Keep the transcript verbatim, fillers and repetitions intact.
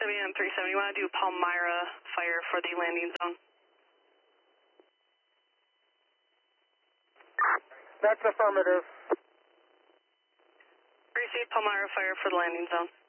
W M three seventy, you want to do Palmyra fire for the landing zone? That's affirmative. Receive Palmyra fire for the landing zone.